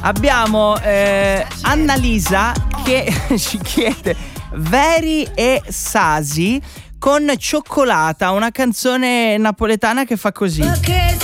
abbiamo Annalisa che ci chiede Veri e Sasi con Cioccolata, una canzone napoletana che fa così.